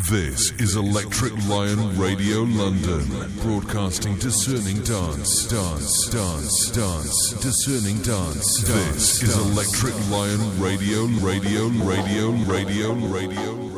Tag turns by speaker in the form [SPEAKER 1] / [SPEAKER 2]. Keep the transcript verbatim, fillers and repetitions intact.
[SPEAKER 1] This is Electric Lion Radio London, broadcasting discerning dance, dance, dance, dance, discerning dance. This is Electric Lion Radio, Radio, Radio, Radio, Radio.